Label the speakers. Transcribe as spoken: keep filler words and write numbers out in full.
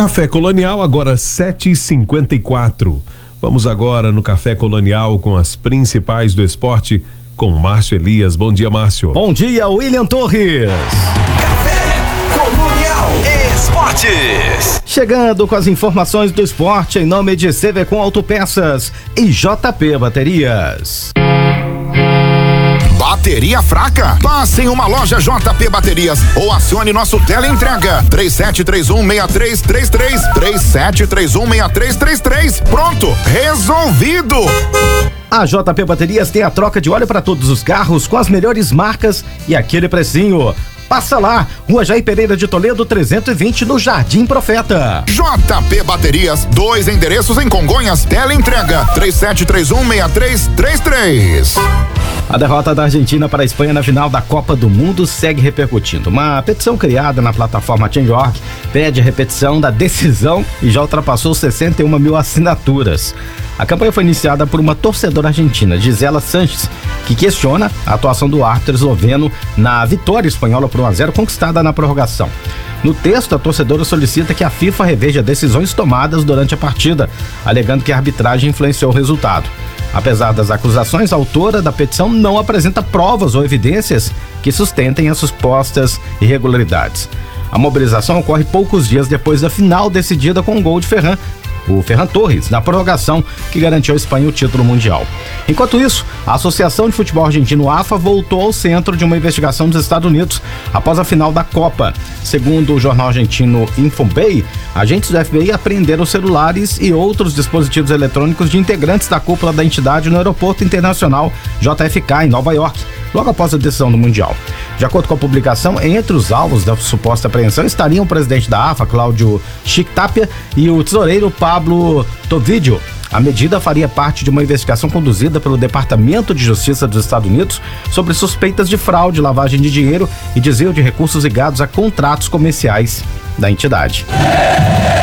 Speaker 1: Café Colonial, agora sete e cinquenta e quatro. Vamos agora no Café Colonial com as principais do esporte com Márcio Elias. Bom dia, Márcio.
Speaker 2: Bom dia, William Torres.
Speaker 3: Café Colonial Esportes.
Speaker 2: Chegando com as informações do esporte em nome de C V Com Autopeças e J P Baterias.
Speaker 4: Bateria fraca? Passe em uma loja J P Baterias ou acione nosso teleentrega três sete três um, seis três três três, três sete três um, seis três três três. Pronto, resolvido!
Speaker 2: A J P Baterias tem a troca de óleo para todos os carros com as melhores marcas e aquele precinho. Passa lá, Rua Jair Pereira de Toledo, trezentos e vinte, no Jardim Profeta.
Speaker 4: J P Baterias, dois endereços em Congonhas, teleentrega três sete três um, seis três três três.
Speaker 2: A derrota da Argentina para a Espanha na final da Copa do Mundo segue repercutindo. Uma petição criada na plataforma change ponto org pede a repetição da decisão e já ultrapassou sessenta e uma mil assinaturas. A campanha foi iniciada por uma torcedora argentina, Gisela Sanches, que questiona a atuação do árbitro esloveno na vitória espanhola por um a zero conquistada na prorrogação. No texto, a torcedora solicita que a FIFA reveja decisões tomadas durante a partida, alegando que a arbitragem influenciou o resultado. Apesar das acusações, a autora da petição não apresenta provas ou evidências que sustentem as supostas irregularidades. A mobilização ocorre poucos dias depois da final decidida com um gol de Ferran, o Ferran Torres, na prorrogação que garantiu à Espanha o título mundial. Enquanto isso, a Associação de Futebol Argentino A F A voltou ao centro de uma investigação dos Estados Unidos após a final da Copa. Segundo o jornal argentino Infobae, agentes do F B I apreenderam celulares e outros dispositivos eletrônicos de integrantes da cúpula da entidade no Aeroporto Internacional J F K, em Nova York, logo após a decisão do Mundial. De acordo com a publicação, entre os alvos da suposta apreensão estariam o presidente da A F A, Cláudio Chiquitapia, e o tesoureiro Pablo Tovidio. A medida faria parte de uma investigação conduzida pelo Departamento de Justiça dos Estados Unidos sobre suspeitas de fraude, lavagem de dinheiro e desvio de recursos ligados a contratos comerciais da entidade.